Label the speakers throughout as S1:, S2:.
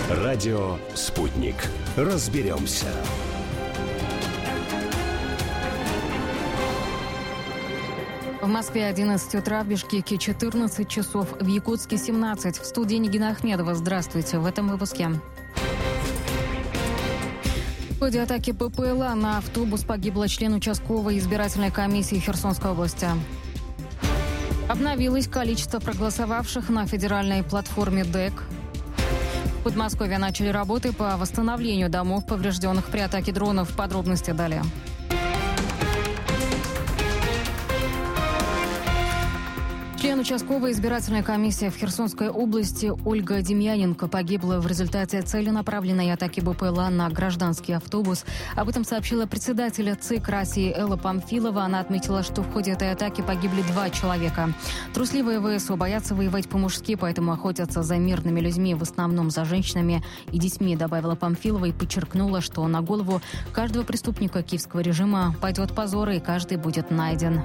S1: Радио «Спутник». Разберемся.
S2: В Москве 11 утра, в Бишкеке 14 часов, в Якутске 17. В студии Нигина Ахмедова. Здравствуйте. В этом выпуске. В ходе атаки ППЛА на автобус погибла член участковой избирательной комиссии Херсонской области. Обновилось количество проголосовавших на федеральной платформе ДЭК. В Подмосковье начали работы по восстановлению домов, поврежденных при атаке дронов. Подробности далее. Член участковой избирательной комиссии в Херсонской области Ольга Демьяненко погибла в результате целенаправленной атаки БПЛА на гражданский автобус. Об этом сообщила председатель ЦИК России Элла Памфилова. Она отметила, что в ходе этой атаки погибли 2 человека. Трусливые ВСУ боятся воевать по-мужски, поэтому охотятся за мирными людьми, в основном за женщинами и детьми, добавила Памфилова и подчеркнула, что на голову каждого преступника киевского режима пойдет позор, и каждый будет найден.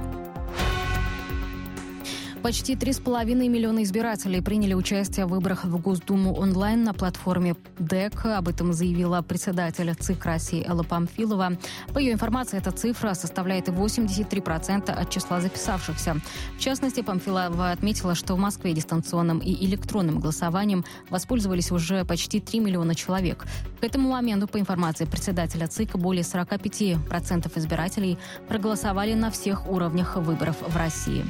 S2: Почти 3,5 миллиона избирателей приняли участие в выборах в Госдуму онлайн на платформе ДЭК. Об этом заявила председатель ЦИК России Элла Памфилова. По ее информации, эта цифра составляет 83% от числа записавшихся. В частности, Памфилова отметила, что в Москве дистанционным и электронным голосованием воспользовались уже почти 3 миллиона человек. К этому моменту, по информации председателя ЦИК, более 45% избирателей проголосовали на всех уровнях выборов в России.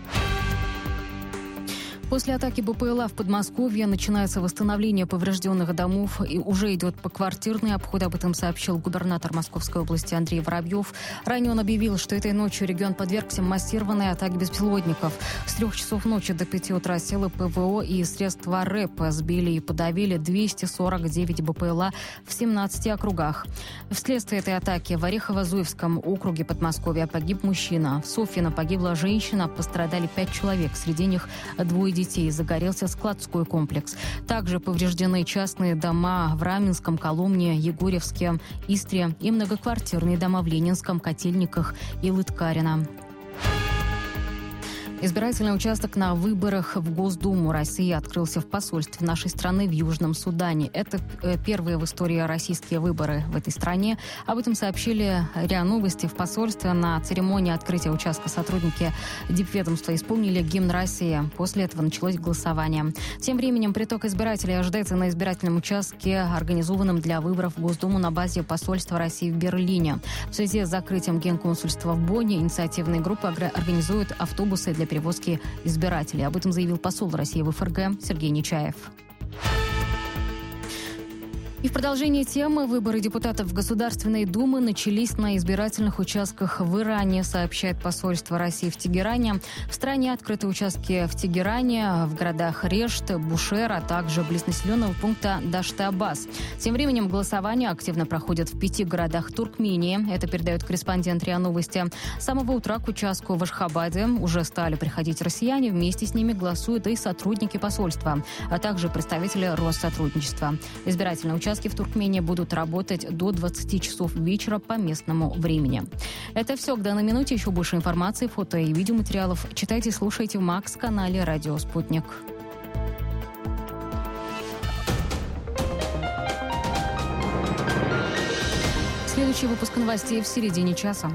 S2: После атаки БПЛА в Подмосковье начинается восстановление поврежденных домов и уже идет поквартирный обход. Об этом сообщил губернатор Московской области Андрей Воробьев. Ранее он объявил, что этой ночью регион подвергся массированной атаке беспилотников. С 3 часов ночи до 5 утра силы ПВО и средства РЭП сбили и подавили 249 БПЛА в 17 округах. Вследствие этой атаки в Орехово-Зуевском округе Подмосковья погиб мужчина. В Софьино погибла женщина, пострадали 5 человек. Среди них 2 детей. Загорелся складской комплекс. Также повреждены частные дома в Раменском, Коломне, Егорьевске, Истре и многоквартирные дома в Ленинском, Котельниках и Лыткарино. Избирательный участок на выборах в Госдуму России открылся в посольстве нашей страны в Южном Судане. Это первые в истории российские выборы в этой стране. Об этом сообщили РИА Новости. В посольстве на церемонии открытия участка сотрудники дипведомства исполнили гимн России. После этого началось голосование. Тем временем приток избирателей ожидается на избирательном участке, организованном для выборов в Госдуму на базе посольства России в Берлине. В связи с закрытием генконсульства в Бонне инициативные группы организуют автобусы для перевозки избирателей. Об этом заявил посол России в ФРГ Сергей Нечаев. И в продолжении темы выборы депутатов в Государственной Думы начались на избирательных участках в Иране, сообщает посольство России в Тегеране. В стране открыты участки в Тегеране, в городах Решт, Бушер, а также близ населенного пункта Дашт-e-Аббас. Тем временем голосование активно проходит в 5 городах Туркмении. Это передает корреспондент РИА Новости. С самого утра к участку в Ашхабаде уже стали приходить россияне. Вместе с ними голосуют и сотрудники посольства, а также представители Россотрудничества. Избирательные участки в Туркмении будут работать до 20 часов вечера по местному времени. Это все к данной минуте. Еще больше информации, фото и видеоматериалов читайте и слушайте в Макс-канале «Радио Спутник». Следующий выпуск новостей в середине часа.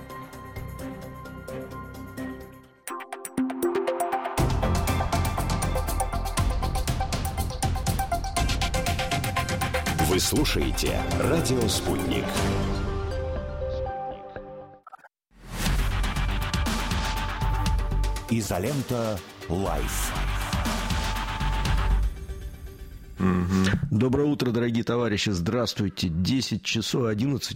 S1: Вы слушаете «Радио Спутник». Изолента Лайф.
S3: Доброе утро, дорогие товарищи. Здравствуйте. 11 часов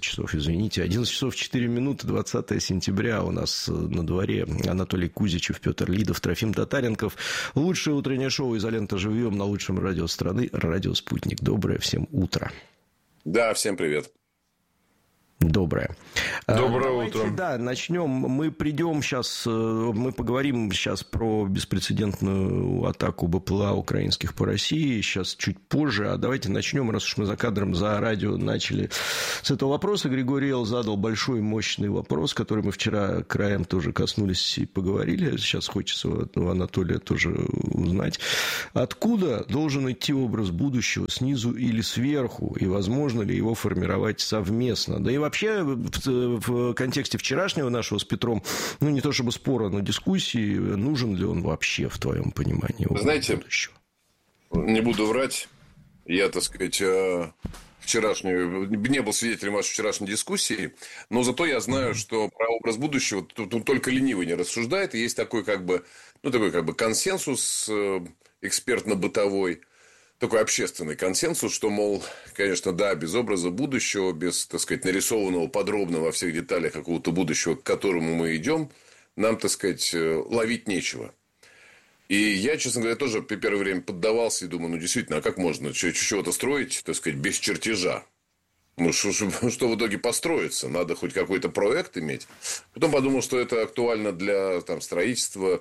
S3: 4 минуты, 20 сентября. У нас на дворе Анатолий Кузичев, Петр Лидов, Трофим Татаренков. Лучшее утреннее шоу «Изолента живьем» на лучшем радио страны, «Радио Спутник». Доброе всем утро.
S4: Да, всем привет.
S3: Доброе.
S4: Доброе утро.
S3: Да, начнем. Мы придем сейчас, мы поговорим сейчас про беспрецедентную атаку БПЛА украинских по России, сейчас чуть позже. А давайте начнем, раз уж мы за кадром, за радио начали с этого вопроса. Григорий Эл задал большой, мощный вопрос, который мы вчера краем тоже коснулись и поговорили. Сейчас хочется у Анатолия тоже узнать. Откуда должен идти образ будущего, снизу или сверху? И возможно ли его формировать совместно? Да и вообще в контексте вчерашнего нашего с Петром, ну, не то чтобы спора, но дискуссии, нужен ли он вообще, в твоем понимании?
S4: Знаете, не буду врать, я, так сказать, вчерашнюю, не был свидетелем вашей вчерашней дискуссии, но зато я знаю, что про образ будущего тут только ленивый не рассуждает, и есть такой как бы консенсус экспертно-бытовой, такой общественный консенсус, что, мол, конечно, да, без образа будущего, без, так сказать, нарисованного подробно во всех деталях какого-то будущего, к которому мы идем, нам, так сказать, ловить нечего. И я, честно говоря, тоже первое время поддавался и думаю, ну, действительно, а как можно чего-то строить, так сказать, без чертежа? Ну, что в итоге построится? Надо хоть какой-то проект иметь. Потом подумал, что это актуально для строительства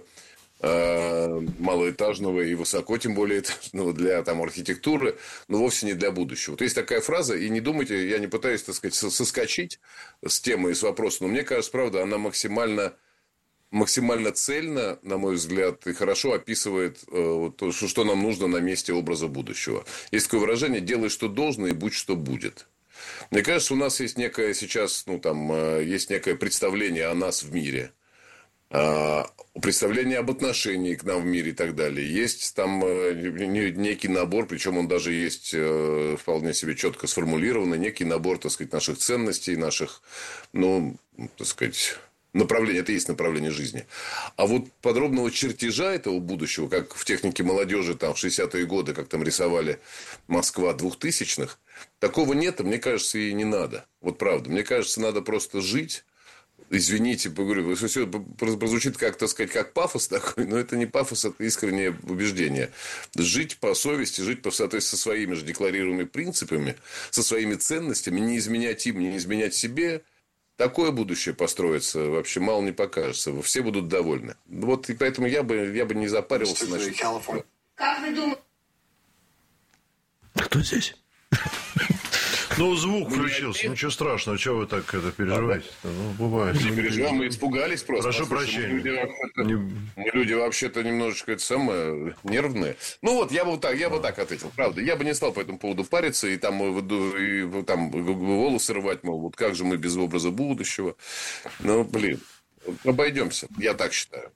S4: малоэтажного и высоко, тем более для архитектуры, но вовсе не для будущего. Вот есть такая фраза, и не думайте, я не пытаюсь, так сказать, соскочить с темы и с вопроса, но мне кажется, правда, она максимально цельно, на мой взгляд, и хорошо описывает то, что нам нужно на месте образа будущего. Есть такое выражение: делай, что должно, и будь, что будет. Мне кажется, у нас есть некое сейчас, есть некое представление о нас в мире, представление об отношении к нам в мире и так далее. Есть там некий набор, причем он даже есть вполне себе четко сформулированный, некий набор, так сказать, наших ценностей, наших, направлений. Это и есть направление жизни. А вот подробного чертежа этого будущего, как в технике молодежи в 60-е годы, как там рисовали Москва 2000-х, такого нет, и мне кажется, и не надо. Вот правда. Мне кажется, надо просто жить. Извините, поговорю, все прозвучит как, так сказать, как пафос такой, но это не пафос, это искреннее убеждение. Жить по совести, жить в соответствии со своими же декларируемыми принципами, со своими ценностями, не изменять им, не изменять себе. Такое будущее построится, вообще мало не покажется. Все будут довольны. Вот и поэтому я бы не запаривался.
S5: Как вы думаете?
S3: Кто здесь?
S4: Ну, звук включился. Ничего страшного. Чего вы так переживаете? Бывает.
S5: Не переживаем, мы испугались просто.
S4: Прошу прощения.
S5: Мы люди вообще-то немножечко нервные. Ну, вот, я бы так ответил. Правда. Я бы не стал по этому поводу париться и там волосы рвать, мол, вот как же мы без образа будущего. Ну, блин, обойдемся. Я так считаю.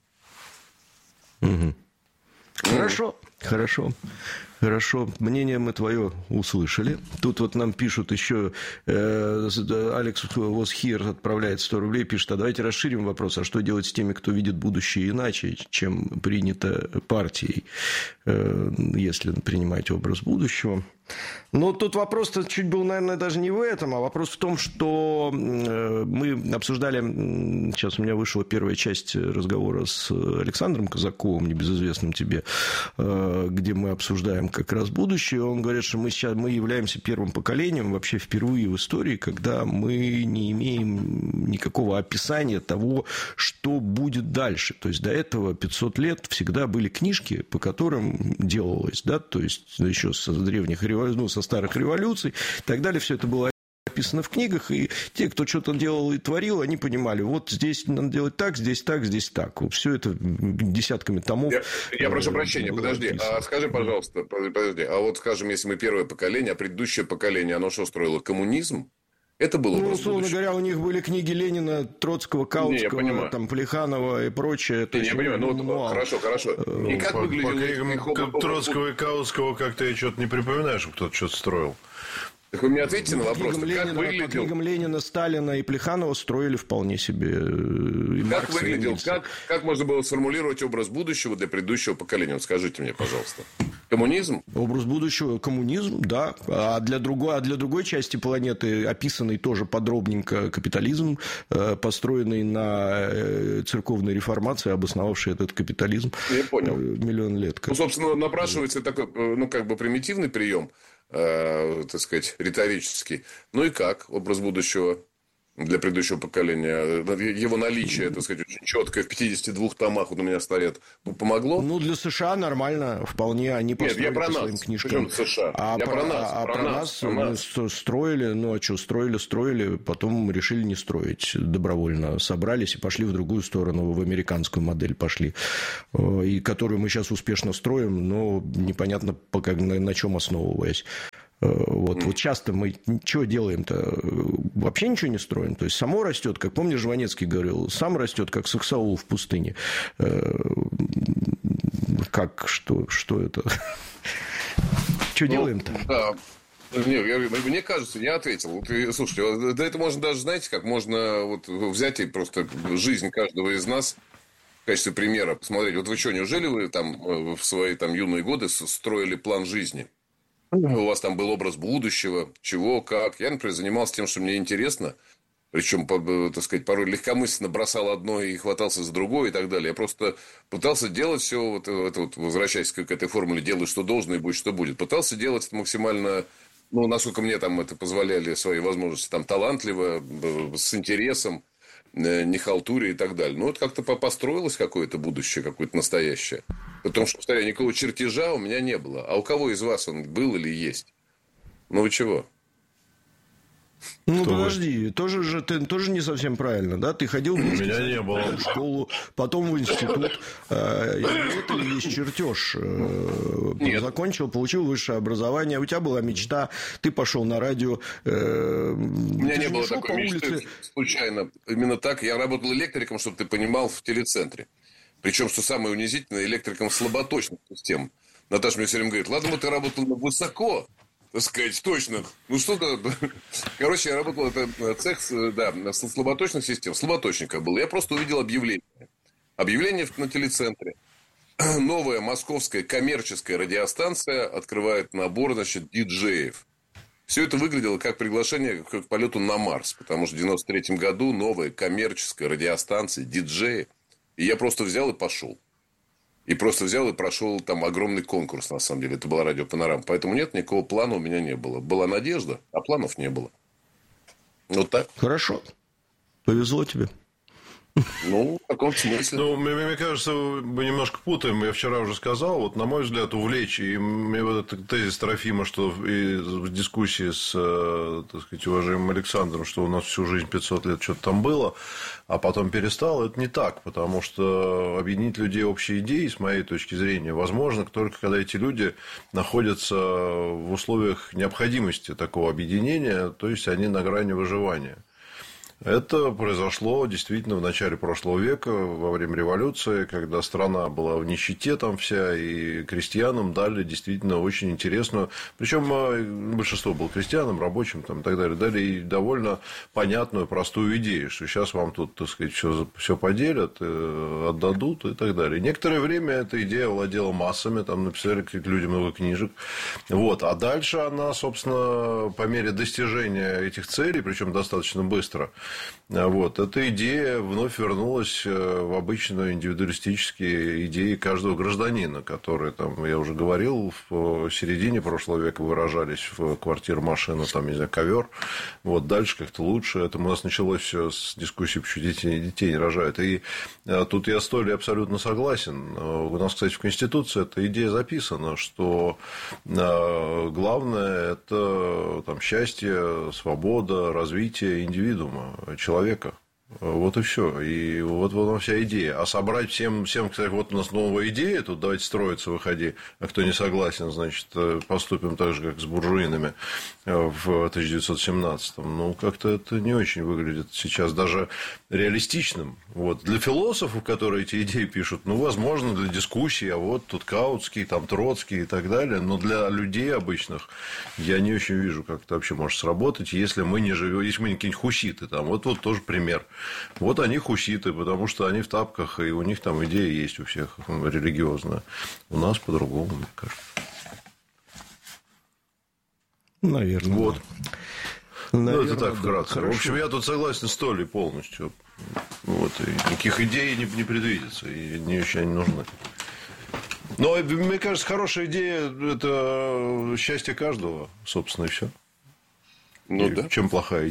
S3: Хорошо. Мнение мы твое услышали. Тут вот нам пишут еще, Алекс Восхир отправляет 100 рублей, пишет: а давайте расширим вопрос, а что делать с теми, кто видит будущее иначе, чем принято партией, если принимать образ будущего. Но тут вопрос-то чуть был, наверное, даже не в этом, а вопрос в том, что мы обсуждали, сейчас у меня вышла первая часть разговора с Александром Казаковым, небезызвестным тебе, где мы обсуждаем как раз будущее. Он говорит, что мы являемся первым поколением вообще впервые в истории, когда мы не имеем никакого описания того, что будет дальше. То есть до этого 500 лет всегда были книжки, по которым делалось, да, то есть еще со древних со старых революций и так далее, все это было описано в книгах, и те, кто что-то делал и творил, они понимали, вот здесь надо делать так, здесь так, здесь так. Все это десятками томов.
S5: Я прошу прощения, подожди, скажи, пожалуйста, а вот, скажем, если мы первое поколение, а предыдущее поколение, оно что строило? Коммунизм? Это было
S3: условно говоря, у них были книги Ленина, Троцкого, Каутского, там, Плеханова и прочее.
S5: Я понимаю, хорошо.
S4: И как выглядел... По книгам Троцкого и Каутского как-то я что-то не припоминаю, чтобы кто-то что-то строил.
S5: Так вы мне ответьте на вопрос.
S3: По книгам Ленина, Сталина и Плеханова строили вполне себе.
S5: Как выглядел? Как можно было сформулировать образ будущего для предыдущего поколения? Вот скажите мне, пожалуйста. Коммунизм?
S3: Образ будущего коммунизм, да. А для другой части планеты описанный тоже подробненько капитализм, построенный на церковной реформации, обосновавший этот капитализм.
S5: Я понял.
S3: Миллион лет.
S5: Собственно, напрашивается такой, примитивный прием, так сказать, риторический. Ну и как? Образ будущего для предыдущего поколения. Его наличие, так сказать, очень четкое, в 52 томах вот у меня стоят, помогло?
S3: Ну, для США нормально, вполне они построили.
S5: Нет, я про
S3: по своим
S5: нас.
S3: книжкам.
S5: США.
S3: А
S5: я
S3: про нас мы строили, ну, а что, строили, потом решили не строить добровольно. Собрались и пошли в другую сторону, в американскую модель пошли, и которую мы сейчас успешно строим, но непонятно, на чем основываясь. Вот часто мы что делаем-то? Вообще ничего не строим. То есть, само растет, как, помнишь, Жванецкий говорил, сам растет, как саксаул в пустыне. Как, что это? Что делаем-то?
S5: Да. Мне кажется, я ответил. Вот, слушайте, да это можно даже, знаете, как можно вот взять и просто жизнь каждого из нас в качестве примера посмотреть. Вот вы что, неужели вы там в свои там юные годы строили план жизни? У вас там был образ будущего, чего, как. Я, например, занимался тем, что мне интересно. Причем, так сказать, порой легкомысленно бросал одно и хватался за другое и так далее. Я просто пытался делать все, вот это вот, возвращаясь к этой формуле, делай, что должно, и будь, что будет. Пытался делать это максимально, ну, насколько мне там это позволяли свои возможности, там, талантливо, с интересом, не халтуря и так далее. Ну, вот как-то построилось какое-то будущее, какое-то настоящее. Потому что, повторяю, никакого чертежа у меня не было. А у кого из вас он был или есть? Ну, вы чего?
S3: Ну, подожди, ты тоже не совсем правильно, да? Ты ходил в школу, потом в институт. Это ли есть чертеж?
S5: Нет.
S3: Закончил, получил высшее образование, у тебя была мечта, ты пошел на радио.
S5: У меня не было такой мечты случайно. Именно так. Я работал электриком, чтобы ты понимал, в телецентре. Причем, что самое унизительное, электриком слаботочных систем. Наташа мне все время говорит, ладно, ты работал высоко, так сказать, точно. Ну, что-то... Короче, я работал, это цех, да, слаботочных систем. Слаботочника был. Я просто увидел объявление. Объявление на телецентре. Новая московская коммерческая радиостанция открывает набор, значит, диджеев. Все это выглядело как приглашение к полету на Марс. Потому что в 93-м году новая коммерческая радиостанция, диджеи. И я просто взял и пошел. И просто взял и прошел там огромный конкурс, на самом деле. Это была радиопанорама. Поэтому нет, никакого плана у меня не было. Была надежда, а планов не было. Вот так.
S3: Хорошо. Повезло тебе.
S5: Ну, в каком смысле?
S6: Ну, мне кажется, мы немножко путаем. Я вчера уже сказал, вот, на мой взгляд, увлечь. И мне вот этот тезис Трофима, что и в дискуссии с, так сказать, уважаемым Александром, что у нас всю жизнь 500 лет что-то там было, а потом перестало, это не так. Потому что объединить людей общей идеей, с моей точки зрения, возможно только когда эти люди находятся в условиях необходимости такого объединения, то есть они на грани выживания. Это произошло действительно в начале прошлого века, во время революции, когда страна была в нищете там вся, и крестьянам дали действительно очень интересную, причем большинство было крестьянам, рабочим там, и так далее, дали и довольно понятную, простую идею, что сейчас вам тут, так сказать, все поделят, отдадут и так далее. И некоторое время эта идея владела массами, там написали какие-то люди много книжек, вот, а дальше она, собственно, по мере достижения этих целей, причем достаточно быстро, вот, эта идея вновь вернулась в обычную индивидуалистические идеи каждого гражданина, которые, там, я уже говорил, в середине прошлого века выражались в квартира, машина, там, не знаю, ковер. Вот, дальше как-то лучше. Это у нас началось все с дискуссии, почему детей не рожают. И тут я с Толей абсолютно согласен. У нас, кстати, в Конституции эта идея записана, что главное – это там, счастье, свобода, развитие индивидуума, человека. Вот и все. И вот она вся идея. А собрать всем, кстати, вот у нас новая идея, тут давайте строиться, выходи. А кто не согласен, значит, поступим так же, как с буржуинами в 1917-м. Ну, как-то это не очень выглядит сейчас даже реалистичным. Вот. Для философов, которые эти идеи пишут, ну, возможно, для дискуссий, а вот тут Каутский, там Троцкий и так далее. Но для людей обычных я не очень вижу, как это вообще может сработать, если мы не живем, если мы не какие-нибудь хуситы. Там. Вот тоже пример. Вот они хуситы, потому что они в тапках, и у них там идея есть у всех религиозная. У нас по-другому, мне кажется.
S3: Наверное.
S6: Вот.
S3: Наверное,
S6: ну, это так вкратце.
S3: Хорошо.
S6: В общем, я тут согласен с Толей полностью. Вот, и никаких идей не предвидится, и они еще не нужны. Но, мне кажется, хорошая идея – это счастье каждого, собственно, и все.
S5: Ну, да.
S6: Чем плохая идея?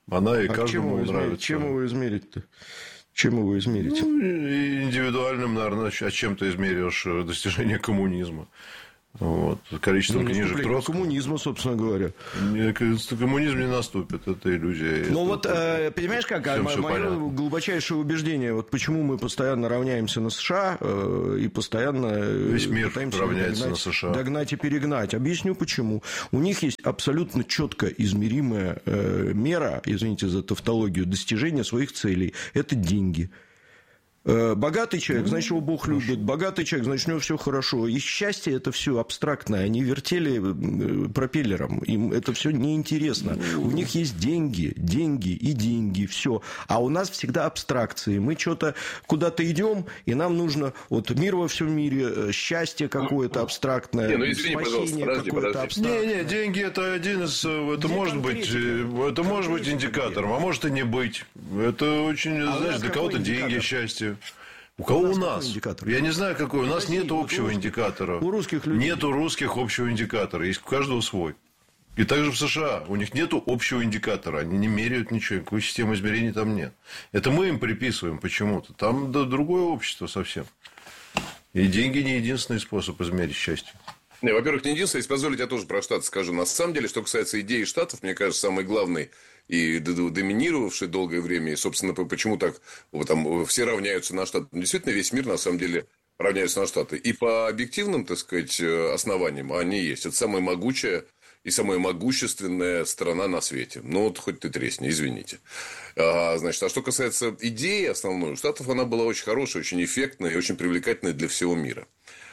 S6: Она и каждому нравится.
S3: Чем его измерить-то? Чем его измерить?
S6: Ну, индивидуальным, наверное, а чем ты измеришь достижение коммунизма? Вот. Количеством книжек Троцкого.
S3: Коммунизма, собственно говоря.
S6: Коммунизм не наступит, это иллюзия.
S3: Ну вот, понимаешь, как мое глубочайшее убеждение, вот почему мы постоянно равняемся на США и постоянно
S6: весь мир
S3: пытаемся
S6: равняется на США.
S3: Догнать и перегнать. Объясню почему. У них есть абсолютно четко измеримая мера, извините за тавтологию, достижения своих целей. Это деньги. Богатый человек, значит, его Бог любит. Богатый человек, значит, у него все хорошо. И счастье – это все абстрактное. Они вертели пропеллером. Им это все неинтересно. У них есть деньги, деньги и деньги. Все. А у нас всегда абстракции. Мы что-то куда-то идем, и нам нужно вот мир во всем мире, счастье какое-то абстрактное, спасение какое-то абстрактное.
S6: Не, деньги – это один из… Это может быть индикатором, а может и не быть. Это очень, знаешь, для кого-то деньги, счастье. У кого у нас? Я не знаю, какой. У нас нет общего индикатора.
S3: У русских людей.
S6: Нет у русских общего индикатора. Есть у каждого свой. И также в США. У них нет общего индикатора. Они не меряют ничего. Никакой системы измерений там нет. Это мы им приписываем почему-то. Там другое общество совсем. И деньги не единственный способ измерить счастье.
S5: Не, во-первых, не единственное. Если позволите, я тоже про Штаты скажу. На самом деле, что касается идеи Штатов, мне кажется, самый главный и доминировавший долгое время, и, собственно, почему так там, все равняются на Штаты. Действительно, весь мир, на самом деле, равняется на Штаты. И по объективным, так сказать, основаниям они есть. Это самая могучая и самая могущественная страна на свете. Ну, вот хоть ты тресни, извините. Значит, а что касается идеи основной, у Штатов она была очень хорошая, очень эффектная и очень привлекательная для всего мира.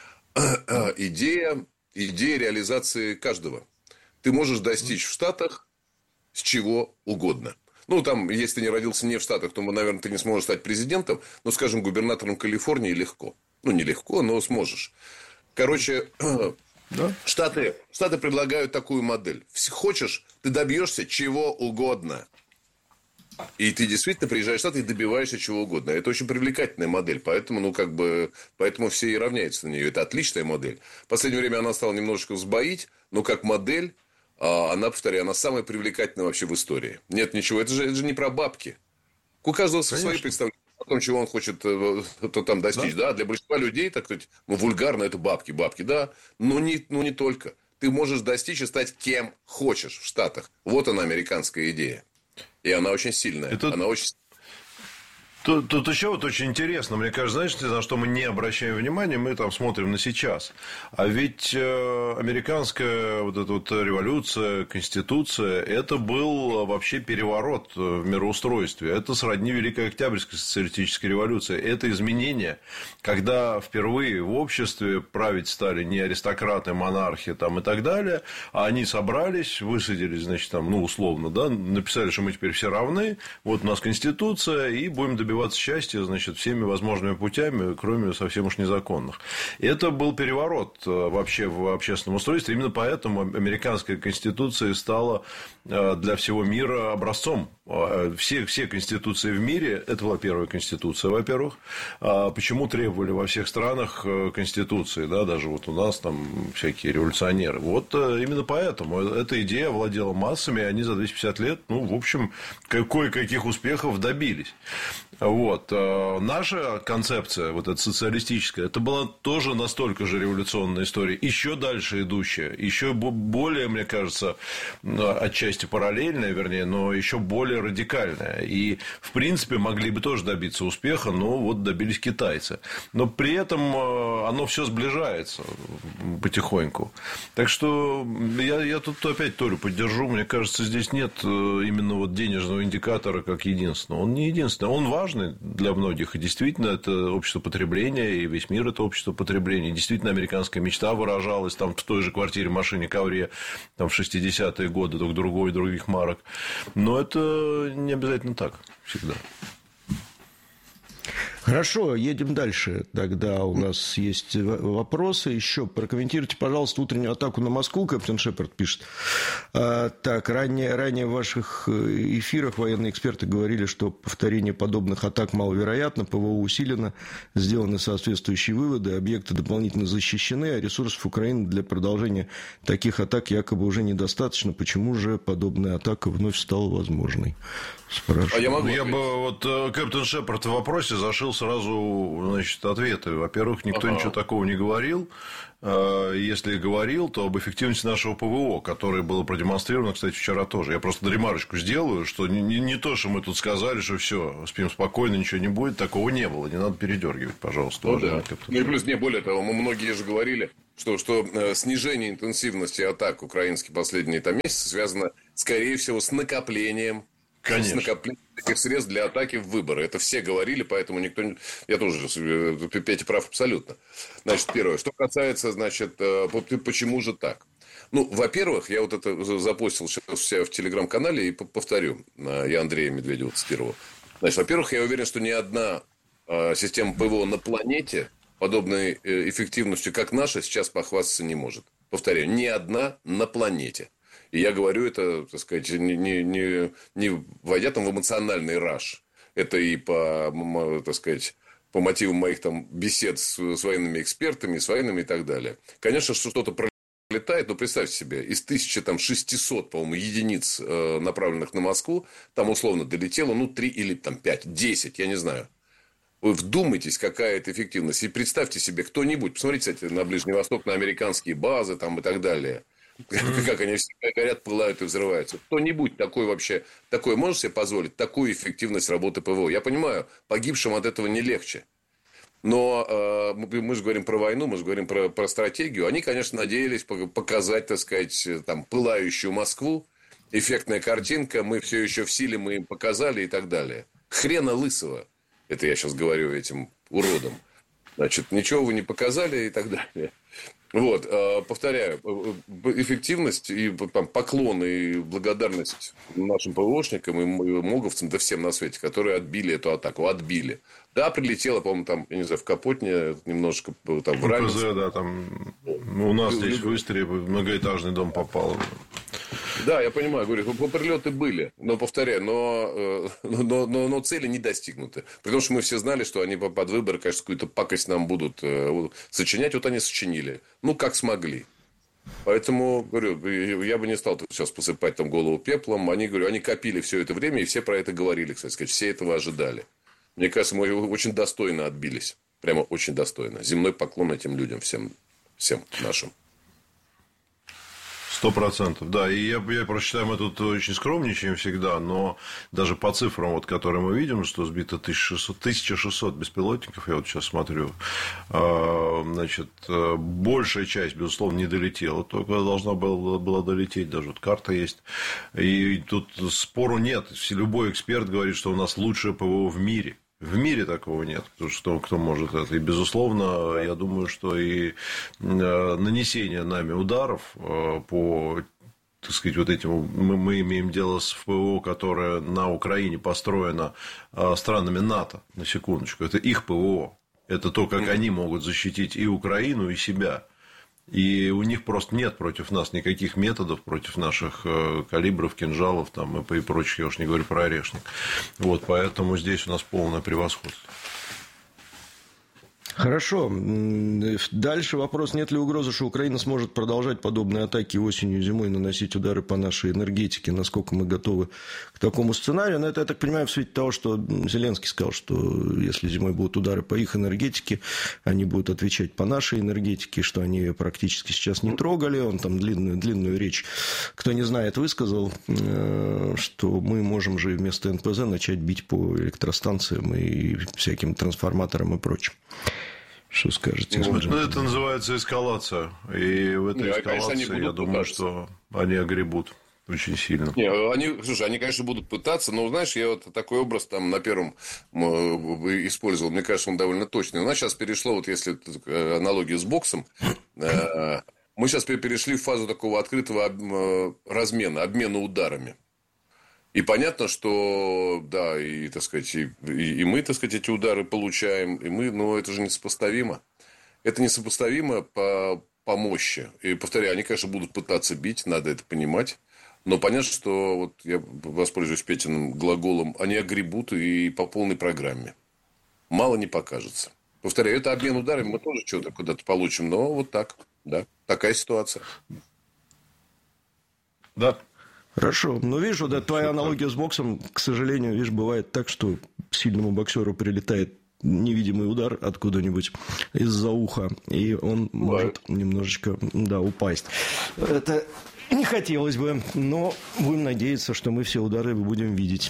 S5: Идея реализации каждого. Ты можешь достичь в Штатах с чего угодно. Ну, там, если ты не родился не в Штатах, то, наверное, ты не сможешь стать президентом. Но, скажем, губернатором Калифорнии легко. Ну, не легко, но сможешь. Короче, да? Штаты предлагают такую модель. Хочешь, ты добьешься чего угодно. И ты действительно приезжаешь в Штаты и добиваешься чего угодно. Это очень привлекательная модель. Поэтому, поэтому все и равняются на нее. Это отличная модель. В последнее время она стала немножечко взбоить, но как модель она, повторяю, она самая привлекательная вообще в истории. Нет ничего. Это же не про бабки. У каждого свои представления о том, чего он хочет там достичь. Да? Для большинства людей, так сказать, вульгарно это бабки, да. Но не только. Ты можешь достичь и стать кем хочешь в Штатах. Вот она, американская идея. И она очень сильная. Она очень...
S6: Тут еще вот очень интересно, мне кажется, знаешь, на что мы не обращаем внимания, мы там смотрим на сейчас. А ведь американская вот эта вот революция, конституция, это был вообще переворот в мироустройстве. Это сродни Великой Октябрьской социалистической революции. Это изменение, когда впервые в обществе править стали не аристократы, монархи там, и так далее, а они собрались, высадились, значит, там, условно, да, написали, что мы теперь все равны, вот у нас конституция, и будем добиваться счастья, значит, всеми возможными путями, кроме совсем уж незаконных. И это был переворот вообще в общественном устройстве. Именно поэтому американская конституция стала для всего мира образцом. Все конституции в мире, это была первая конституция, во-первых. Почему требовали во всех странах конституции, да, даже вот у нас там всякие революционеры. Вот именно поэтому эта идея овладела массами, и они за 250 лет, в общем, кое-каких успехов добились. Вот. Наша концепция, вот эта социалистическая, это была тоже настолько же революционная история, еще дальше идущая, еще более, мне кажется, отчасти параллельная, вернее, но еще более радикальная. И, в принципе, могли бы тоже добиться успеха, но вот добились китайцы. Но при этом оно все сближается потихоньку. Так что я тут опять Толю поддержу. Мне кажется, здесь нет именно вот денежного индикатора как единственного. Он не единственный, он важный для многих. И действительно, это общество потребления, и весь мир – это общество потребления. И действительно, американская мечта выражалась там в той же квартире, машине, ковре там, в 60-е годы, только других марок. Но это не обязательно так всегда.
S3: Хорошо, едем дальше. Тогда у нас есть вопросы. Еще прокомментируйте, пожалуйста, утреннюю атаку на Москву. Капитан Шепард пишет. Так, ранее в ваших эфирах военные эксперты говорили, что повторение подобных атак маловероятно, ПВО усилено, сделаны соответствующие выводы, объекты дополнительно защищены, а ресурсов Украины для продолжения таких атак якобы уже недостаточно. Почему же подобная атака вновь стала возможной? Спрашиваю.
S6: Я бы вот Капитан Шепард в вопросе зашил сразу, значит, ответы. Во-первых, никто ничего такого не говорил. Если говорил, то об эффективности нашего ПВО, которое было продемонстрировано, кстати, вчера тоже. Я просто ремарочку сделаю, что не то, что мы тут сказали, что все, спим спокойно, ничего не будет, такого не было. Не надо передергивать, пожалуйста.
S5: Ну, да. И плюс, более того, многие же говорили, что снижение интенсивности атак украинских последние месяцы связано, скорее всего, с накоплением. Конечно. С накоплением таких средств для атаки в выборы. Это все говорили, поэтому никто не... Я тоже, Петя прав абсолютно. Значит, первое. Что касается, почему же так? Во-первых, я вот это запостил сейчас у себя в телеграм-канале и повторю. Я Андрея Медведева цитировал. Значит, во-первых, я уверен, что ни одна система ПВО на планете подобной эффективностью, как наша, сейчас похвастаться не может. Повторяю, ни одна на планете. И я говорю это, так сказать, не войдя в эмоциональный раж. Это и по мотивам моих бесед с военными экспертами, с военными и так далее. Конечно, что-то пролетает, но представьте себе, из 1600, по-моему, единиц, направленных на Москву, там условно долетело, 3 или 5, 10, я не знаю. Вы вдумайтесь, какая это эффективность. И представьте себе, кто-нибудь, посмотрите, кстати, на Ближний Восток, на американские базы и так далее. Как они все горят, пылают и взрываются. Кто-нибудь такое может себе позволить? Такую эффективность работы ПВО? Я понимаю, погибшим от этого не легче. Но мы же говорим про войну, мы же говорим про стратегию. Они, конечно, надеялись показать, так сказать, пылающую Москву. Эффектная картинка, мы все еще в силе, мы им показали и так далее. Хрена лысого. Это я сейчас говорю этим уродам. Значит, ничего вы не показали и так далее. Вот, повторяю, эффективность и поклон и благодарность нашим ПВОшникам и моговцам, да всем на свете, которые отбили эту атаку. Отбили. Да, прилетело, по-моему, я не знаю, в Капотне немножко в
S6: ПЗ, да, там у нас здесь в Истре многоэтажный дом попал.
S5: Да, я понимаю, говорю, прилеты были, но, повторяю, но цели не достигнуты. Потому что мы все знали, что они под выбор, конечно, какую-то пакость нам будут сочинять. Вот они сочинили. Как смогли. Поэтому, говорю, я бы не стал сейчас посыпать голову пеплом. Они копили все это время, и все про это говорили, кстати сказать. Все этого ожидали. Мне кажется, мы очень достойно отбились. Прямо очень достойно. Земной поклон этим людям, всем нашим.
S6: 100%, да. И я прочитаю, мы тут очень скромничаем всегда, но даже по цифрам, которые мы видим, что сбито 1600 беспилотников, я вот сейчас смотрю, значит, большая часть, безусловно, не долетела, только должна была долететь, даже вот карта есть. И тут спору нет. Любой эксперт говорит, что у нас лучшее ПВО в мире. В мире такого нет, потому что кто может это. И, безусловно, я думаю, что и нанесение нами ударов по, так сказать, вот этим... Мы имеем дело с ПВО, которое на Украине построено странами НАТО, на секундочку. Это их ПВО. Это то, как они могут защитить и Украину, и себя. И у них просто нет против нас никаких методов, против наших калибров, кинжалов и прочих, я уж не говорю про орешник. Вот, поэтому здесь у нас полное превосходство.
S3: Хорошо. Дальше вопрос. Нет ли угрозы, что Украина сможет продолжать подобные атаки осенью и зимой, наносить удары по нашей энергетике? Насколько мы готовы к такому сценарию? Но это, я так понимаю, в свете того, что Зеленский сказал, что если зимой будут удары по их энергетике, они будут отвечать по нашей энергетике, что они ее практически сейчас не трогали. Он там длинную речь, кто не знает, высказал, что мы можем же вместо НПЗ начать бить по электростанциям и всяким трансформаторам и прочим. Что скажете?
S6: Это называется эскалация. И в этой эскалации, я думаю, что они огребут очень сильно.
S5: Они, конечно, будут пытаться, но, знаешь, я вот такой образ на первом использовал. Мне кажется, он довольно точный. У нас сейчас перешло, вот если аналогию с боксом, мы сейчас перешли в фазу такого открытого размена, обмена ударами. И понятно, что, да, и, так сказать, и мы, так сказать, эти удары получаем, но это же несопоставимо. Это несопоставимо по мощи. И, повторяю, они, конечно, будут пытаться бить, надо это понимать. Но понятно, что, вот я воспользуюсь Петиным глаголом, они огребут и по полной программе. Мало не покажется. Повторяю, это обмен ударами, мы тоже что-то куда-то получим, но вот так, да, такая ситуация.
S6: Да.
S3: Хорошо. Но видишь, вот твоя аналогия с боксом, к сожалению, видишь, бывает так, что сильному боксеру прилетает невидимый удар откуда-нибудь из-за уха, и он может немножечко, да, упасть. Это не хотелось бы, но будем надеяться, что мы все удары будем видеть.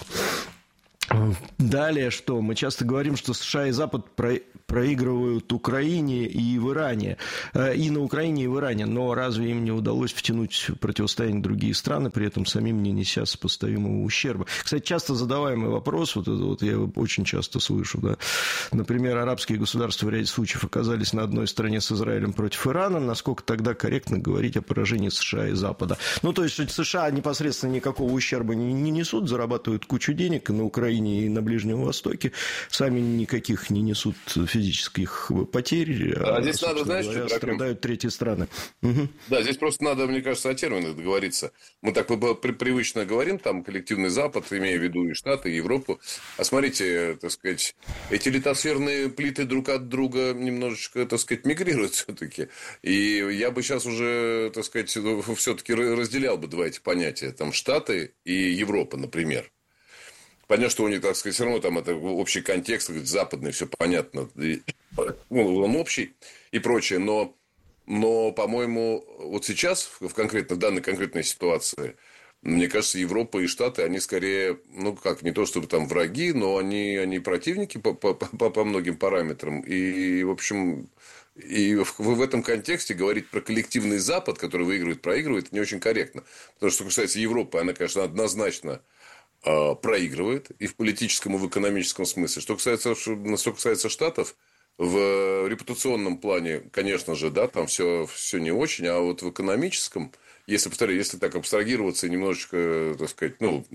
S3: Далее что? Мы часто говорим, что США и Запад проигрывают Украине и в Иране. И на Украине, и в Иране. Но разве им не удалось втянуть в противостояние другие страны, при этом самим не неся сопоставимого ущерба? Кстати, часто задаваемый вопрос, вот я его очень часто слышу, да. Например, арабские государства в ряде случаев оказались на одной стороне с Израилем против Ирана. Насколько тогда корректно говорить о поражении США и Запада? Ну, то есть, что США непосредственно никакого ущерба не несут, зарабатывают кучу денег на Украине и на Ближнем Востоке, сами никаких не несут физических потерь,
S5: а здесь надо, знаешь,
S3: говоря, страдают третьи страны. Угу.
S5: Да, здесь просто надо, мне кажется, о терминах договориться. Мы так привычно говорим, там, коллективный Запад, имея в виду и Штаты, и Европу. А смотрите, так сказать, эти литосферные плиты друг от друга немножечко, так сказать, мигрируют все-таки. И я бы сейчас уже, так сказать, все-таки разделял бы два эти понятия. Там Штаты и Европа, например. Понятно, что у них, так сказать, все равно там это общий контекст, западный, все понятно. Он общий и прочее. Но, по-моему, вот сейчас, в данной конкретной ситуации, мне кажется, Европа и Штаты, они скорее, не то чтобы там враги, но они противники по многим параметрам. И, в общем, и в этом контексте говорить про коллективный Запад, который выигрывает, проигрывает, не очень корректно. Потому что, что касается Европы, она, конечно, однозначно проигрывает и в политическом, и в экономическом смысле. Что касается Штатов, в репутационном плане, конечно же, да, там все не очень, а вот в экономическом, если так абстрагироваться и немножечко, так сказать,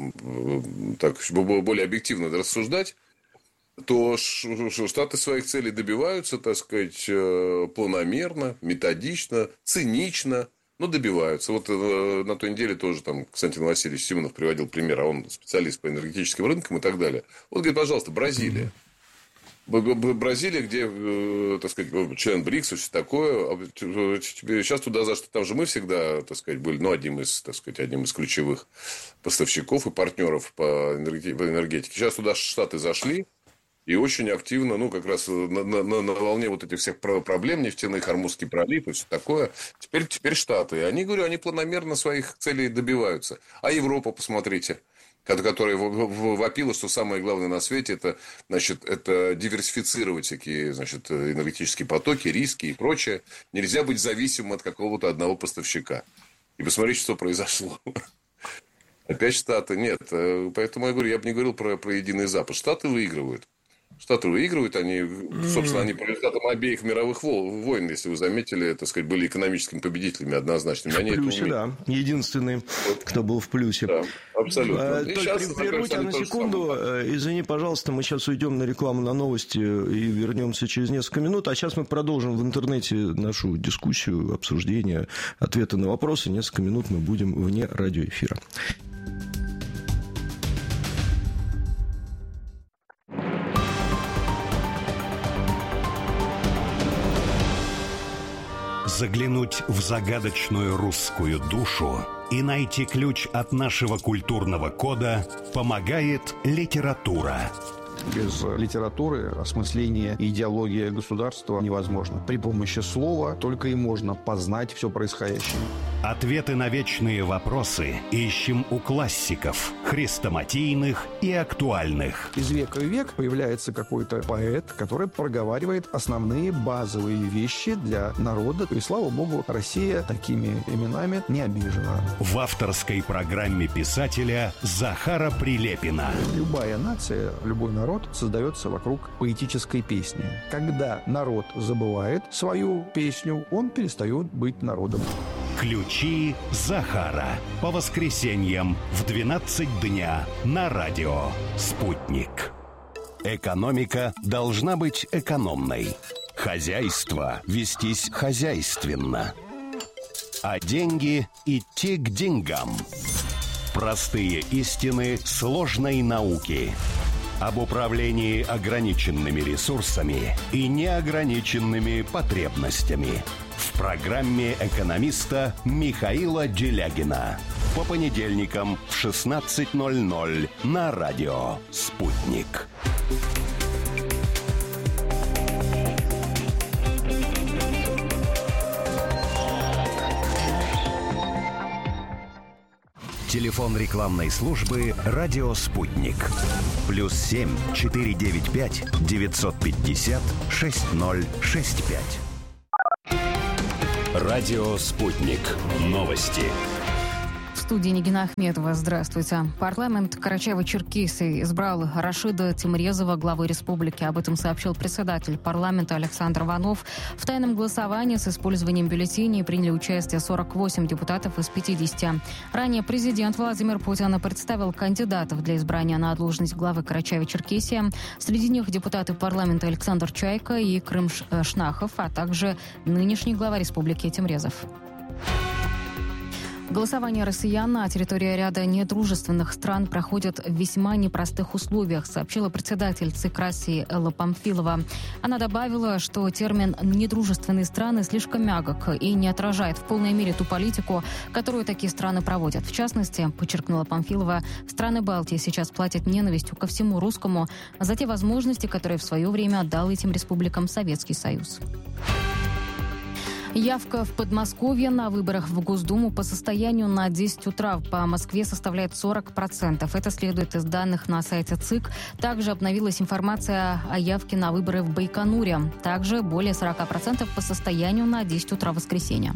S5: так более объективно рассуждать, то Штаты своих целей добиваются, так сказать, планомерно, методично, цинично. Добиваются. Вот на той неделе тоже там Константин Васильевич Симонов приводил пример, а он специалист по энергетическим рынкам и так далее. Вот говорит, пожалуйста, Бразилия. Бразилия, где, так сказать, член БРИКС и все такое. Сейчас туда зашли, там же мы всегда, так сказать, были, одним из ключевых поставщиков и партнеров по энергетике. Сейчас туда Штаты зашли. И очень активно, как раз на волне вот этих всех проблем нефтяных, Ормузский пролив и все такое. Теперь Штаты. И они планомерно своих целей добиваются. А Европа, посмотрите, которая вопила, что самое главное на свете это диверсифицировать всякие, энергетические потоки, риски и прочее. Нельзя быть зависимым от какого-то одного поставщика. И посмотрите, что произошло. Опять Штаты. Нет. Поэтому я говорю, я бы не говорил про единый Запад. Штаты выигрывают. Они, собственно, они по результатам обеих мировых войн, если вы заметили, так сказать, были экономическими победителями однозначными.
S3: В плюсе, да. Единственный, кто был в плюсе.
S5: Да, абсолютно.
S3: Только прерву тебя на секунду. Извини, пожалуйста, мы сейчас уйдем на рекламу, на новости и вернемся через несколько минут. А сейчас мы продолжим в интернете нашу дискуссию, обсуждение, ответы на вопросы. Несколько минут мы будем вне радиоэфира.
S1: Заглянуть в загадочную русскую душу и найти ключ от нашего культурного кода помогает литература.
S7: Без литературы осмысление и идеология государства невозможно. При помощи слова только и можно познать все происходящее.
S1: Ответы на вечные вопросы ищем у классиков, хрестоматийных и актуальных.
S7: Из века в век появляется какой-то поэт, который проговаривает основные базовые вещи для народа. И, слава богу, Россия такими именами не обижена.
S1: В авторской программе писателя Захара Прилепина.
S7: Любая нация, любой народ создается вокруг поэтической песни. Когда народ забывает свою песню, он перестает быть народом.
S1: Ключи Захара. По воскресеньям в 12 дня на радио «Спутник». Экономика должна быть экономной. Хозяйство вестись хозяйственно. А деньги идти к деньгам. Простые истины сложной науки. Об управлении ограниченными ресурсами и неограниченными потребностями. В программе экономиста Михаила Делягина. По понедельникам в 16:00 на радио «Спутник». Телефон рекламной службы «Радио Спутник». +7 495 950 6065. Радио «Спутник». Новости.
S2: В студии Нигина Ахметова. Здравствуйте. Парламент Карачаево-Черкесии избрал Рашида Тимрезова главой республики. Об этом сообщил председатель парламента Александр Иванов. В тайном голосовании с использованием бюллетеней приняли участие 48 депутатов из 50. Ранее президент Владимир Путин представил кандидатов для избрания на должность главы Карачаево-Черкесии. Среди них депутаты парламента Александр Чайка и Крым Шнахов, а также нынешний глава республики Тимрезов. Голосование россиян на территории ряда недружественных стран проходит в весьма непростых условиях, сообщила председатель ЦИК России Элла Памфилова. Она добавила, что термин «недружественные страны» слишком мягок и не отражает в полной мере ту политику, которую такие страны проводят. В частности, подчеркнула Памфилова, страны Балтии сейчас платят ненавистью ко всему русскому за те возможности, которые в свое время отдал этим республикам Советский Союз. Явка в Подмосковье на выборах в Госдуму по состоянию на 10 утра по Москве составляет 40%. Это следует из данных на сайте ЦИК. Также обновилась информация о явке на выборы в Байконуре. Также более 40% по состоянию на 10 утра воскресенья.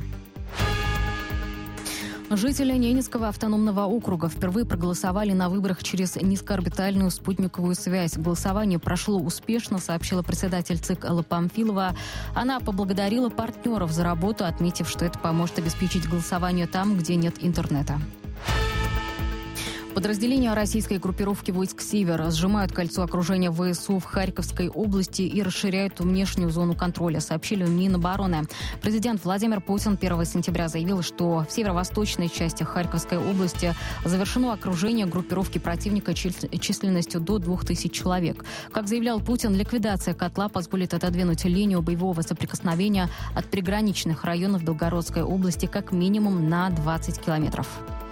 S2: Жители Ненецкого автономного округа впервые проголосовали на выборах через низкоорбитальную спутниковую связь. Голосование прошло успешно, сообщила председатель ЦИК Элла Памфилова. Она поблагодарила партнеров за работу, отметив, что это поможет обеспечить голосование там, где нет интернета. Подразделения российской группировки войск «Север» сжимают кольцо окружения ВСУ в Харьковской области и расширяют внешнюю зону контроля, сообщили в Минобороны. Президент Владимир Путин 1 сентября заявил, что в северо-восточной части Харьковской области завершено окружение группировки противника численностью до 2000 человек. Как заявлял Путин, ликвидация котла позволит отодвинуть линию боевого соприкосновения от приграничных районов Белгородской области как минимум на 20 километров.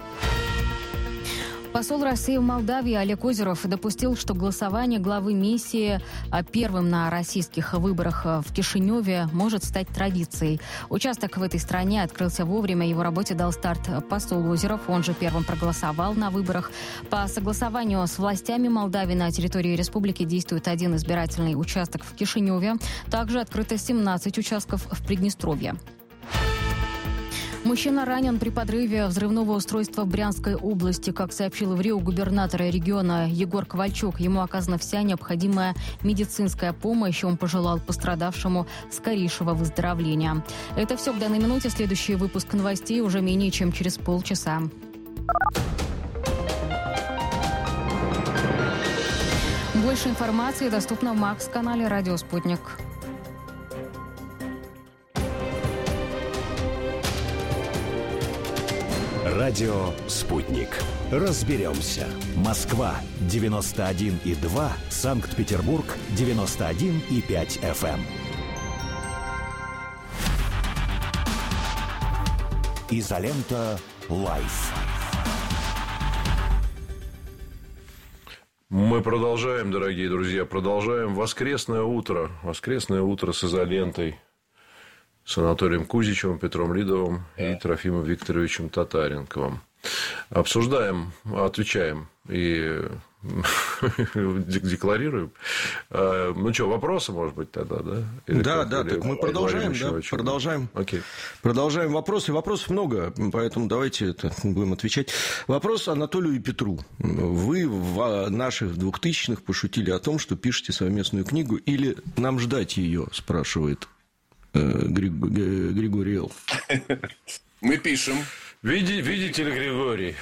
S2: Посол России в Молдавии Олег Озеров допустил, что голосование главы миссии первым на российских выборах в Кишиневе может стать традицией. Участок в этой стране открылся вовремя, его работе дал старт посол Озеров, он же первым проголосовал на выборах. По согласованию с властями Молдавии на территории республики действует один избирательный участок в Кишиневе. Также открыто 17 участков в Приднестровье. Мужчина ранен при подрыве взрывного устройства в Брянской области. Как сообщил в РИО губернатор региона Егор Ковальчук, ему оказана вся необходимая медицинская помощь. Он пожелал пострадавшему скорейшего выздоровления. Это все к данной минуте. Следующий выпуск новостей уже менее чем через полчаса. Больше информации доступно в Макс-канале «Радио Спутник».
S1: Радио «Спутник». Разберемся. Москва 91,2, Санкт-Петербург 91,5 FM. Изолента Лайф.
S6: Мы продолжаем, дорогие друзья, продолжаем воскресное утро с изолентой. С Анатолием Кузичевым, Петром Лидовым и Трофимом Викторовичем Татаренковым. Обсуждаем, отвечаем и декларируем. Ну что, вопросы, может быть, тогда, да? Или
S3: да, так мы продолжаем, продолжаем.
S6: Окей.
S3: Продолжаем вопросы. Вопросов много, поэтому давайте будем отвечать. Вопрос Анатолию и Петру. Вы в наших 2000-х пошутили о том, что пишете совместную книгу, или нам ждать ее, спрашивает Григорий Л.
S5: Мы пишем.
S6: Видите ли, Григорий?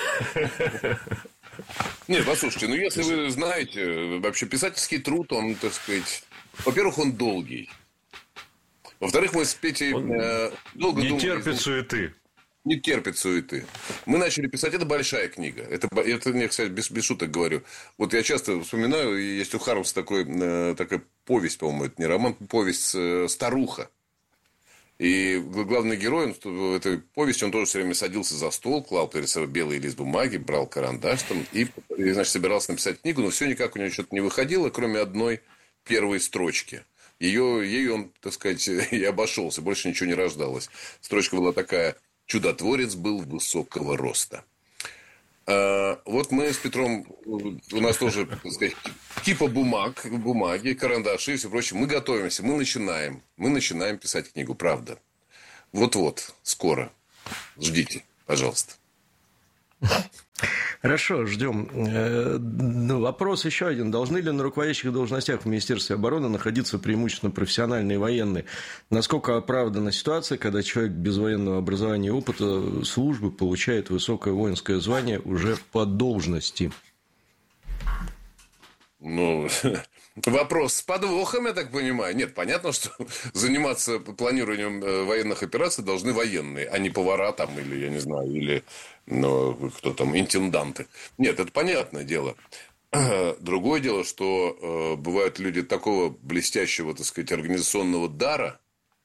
S5: Нет, послушайте, если вы знаете, вообще писательский труд, он, так сказать, во-первых, он долгий. Во-вторых, мы с Петей долго
S6: не
S5: думали...
S6: терпит суеты.
S5: Не терпит суеты. Мы начали писать, это большая книга. Это я, кстати, без шуток говорю. Вот я часто вспоминаю, есть у Хармса такая повесть, по-моему, это не роман, повесть «Старуха». И главный герой в этой повести, он тоже все время садился за стол, клал перед собой белый лист бумаги, брал карандаш там, и значит, собирался написать книгу, но все никак у него что-то не выходило, кроме одной первой строчки. Ею он, так сказать, и обошелся, больше ничего не рождалось. Строчка была такая: «Чудотворец был высокого роста». Вот мы с Петром, у нас тоже, так сказать, кипа бумаги, карандаши и все прочее. Мы готовимся, мы начинаем писать книгу, правда. Вот-вот, скоро. Ждите, пожалуйста.
S3: Хорошо, ждем. Вопрос еще один. Должны ли на руководящих должностях в Министерстве обороны находиться преимущественно профессиональные военные? Насколько оправдана ситуация, когда человек без военного образования и опыта службы получает высокое воинское звание уже по должности?
S5: Вопрос с подвохом, я так понимаю. Нет, понятно, что заниматься планированием военных операций должны военные, а не повара там, или, я не знаю, или кто там, интенданты. Нет, это понятное дело. Другое дело, что бывают люди такого блестящего, так сказать, организационного дара,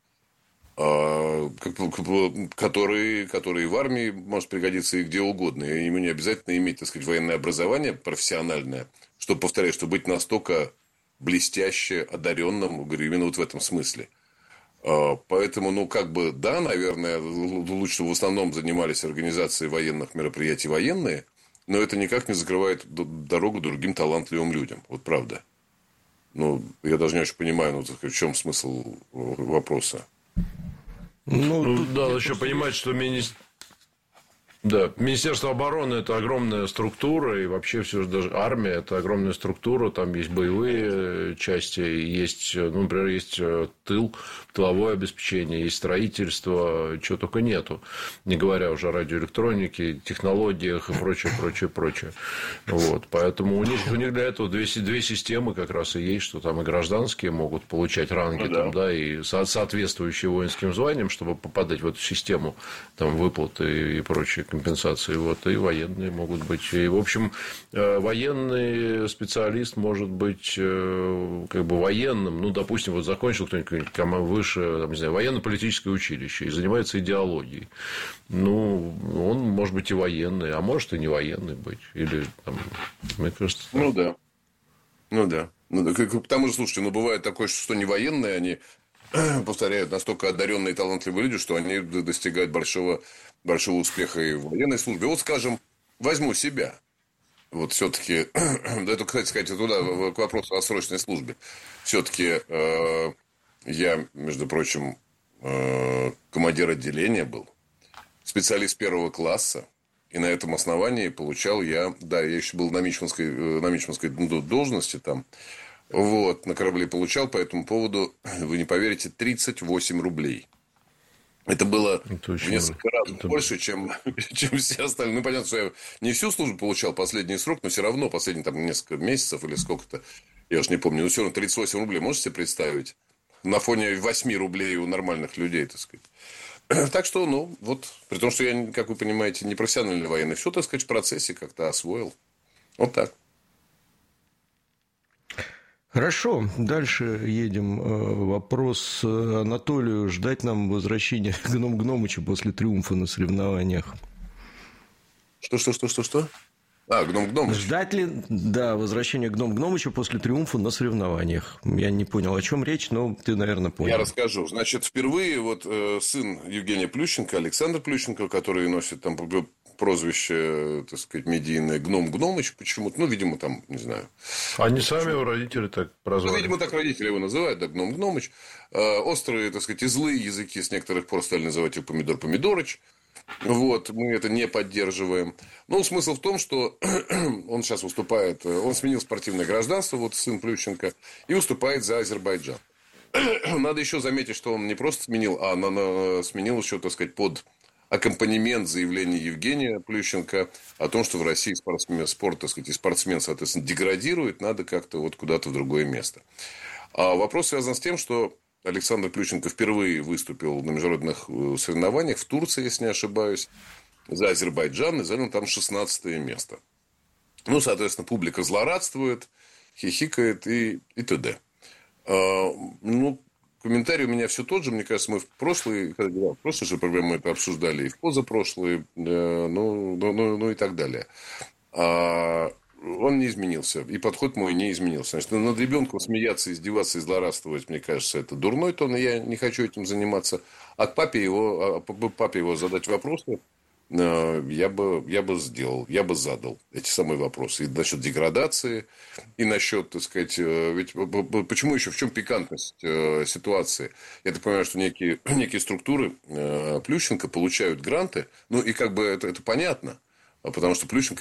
S5: который в армии может пригодиться и где угодно. И ему не обязательно иметь, так сказать, военное образование профессиональное, чтобы, повторяю, чтобы быть настолько блестяще одаренным, говорю, именно вот в этом смысле. Поэтому, да, наверное, лучше в основном занимались организацией военных мероприятий военные, но это никак не закрывает дорогу другим талантливым людям. Вот правда. Я даже не очень понимаю, в чем смысл вопроса.
S6: Надо еще понимать, что Министерство обороны – это огромная структура, и вообще все, даже армия – это огромная структура, там есть боевые части, есть, например, есть тыловое обеспечение, есть строительство, чего только нету, не говоря уже о радиоэлектронике, технологиях и прочее. Вот. Поэтому у них для этого две системы как раз и есть, что там и гражданские могут получать ранги, и соответствующие воинским званиям, чтобы попадать в эту систему там, выплаты и прочее. Компенсации, и военные могут быть. И, в общем, военный специалист может быть военным. Допустим, закончил кто-нибудь высшее, не знаю, военно-политическое училище и занимается идеологией. Он может быть и военный, а может и не военный быть. Или, мне кажется...
S5: Да. К тому же, слушайте, бывает такое, что не военные, они повторяют, настолько одаренные и талантливые люди, что они достигают большого успеха и в военной службе. Вот, скажем, возьму себя. Вот все-таки, это, кстати сказать, туда к вопросу о срочной службе. Все-таки я, между прочим, командир отделения был, специалист первого класса, и на этом основании получал я еще был на мичманской должности там. Вот, на корабле получал по этому поводу, вы не поверите, 38 рублей. Это было в несколько раз больше, чем все остальные. Понятно, что я не всю службу получал, последний срок, но все равно последние несколько месяцев или сколько-то, я уж не помню, но все равно 38 рублей, можете себе представить? На фоне 8 рублей у нормальных людей, так сказать. Так что, при том, что я, как вы понимаете, не профессиональный военный, все, так сказать, в процессе как-то освоил. Вот так.
S3: Хорошо, дальше едем. Вопрос Анатолию. Ждать нам возвращения Гном-Гномыча после триумфа на соревнованиях?
S5: Что? Гном-Гномыч.
S3: Ждать ли, возвращения Гном-Гномыча после триумфа на соревнованиях? Я не понял, о чем речь, но ты, наверное, понял.
S5: Я расскажу. Значит, впервые сын Евгения Плющенко, Александр Плющенко, который носит там прозвище, так сказать, медийное Гном-Гномыч почему-то. Видимо, там, не знаю.
S6: Они сами его родители так прозвали.
S5: Видимо, так родители его называют, Гном-Гномыч. Острые, так сказать, и злые языки с некоторых пор стали называть его Помидор-Помидорыч. Мы это не поддерживаем. Смысл в том, что он сейчас выступает, он сменил спортивное гражданство, сын Плющенко, и выступает за Азербайджан. Надо еще заметить, что он не просто сменил, а сменил еще, так сказать, под аккомпанемент заявления Евгения Плющенко о том, что в России спорт, так сказать, и спортсмен, соответственно, деградирует, надо как-то вот куда-то в другое место. А вопрос связан с тем, что Александр Плющенко впервые выступил на международных соревнованиях в Турции, если не ошибаюсь, за Азербайджан, и занял там 16-е место. Ну, соответственно, публика злорадствует, хихикает и т.д. Ну, комментарий у меня все тот же. Мне кажется, мы в прошлой же программе мы это обсуждали, и в позапрошлой, ну и так далее. Он не изменился. И подход мой не изменился. Значит, над ребенком смеяться, издеваться и злорадствовать, мне кажется, это дурной тон, и я не хочу этим заниматься. А папе его задать вопросы я бы сделал, я бы задал эти самые вопросы. И насчет деградации, и насчет, так сказать, ведь почему еще, в чем пикантность ситуации? Я так понимаю, что некие структуры Плющенко получают гранты, ну и как бы это понятно, потому что Плющенко